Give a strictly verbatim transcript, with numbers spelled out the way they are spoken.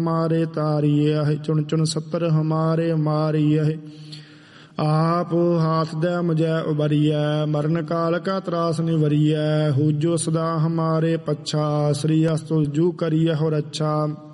हमारे तारिए। चुन चुन सत्तर हमारे मारिए। आप हाथ दे मुझे उबरिए। मरण काल का त्रास निवरिए। हो जो सदा हमारे पच्छा। श्री अस्तु जू करिए हो रच्छा।